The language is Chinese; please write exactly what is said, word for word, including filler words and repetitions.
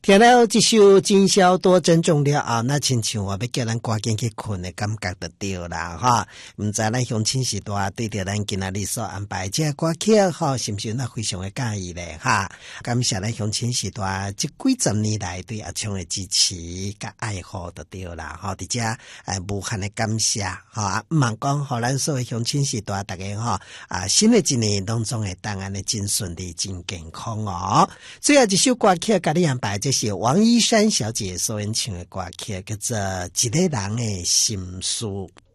听了这首今宵多珍重了后，那亲像我要叫咱赶紧去困的感觉就对啦哈。唔知咱乡亲时代对着咱今仔日所安排这歌曲哈，是不是那非常的介意咧哈？感谢咱乡亲时代这几十年来对阿昌的支持甲爱护就对啦哈。伫遮诶无限的感谢哈，毋茫讲互咱所有乡亲时代大家哈啊，新的一年当中会当安的真顺利、真健康哦。最后一首歌曲甲你安排，这是王一山小姐所演唱的歌曲，叫做《一个人的心事》。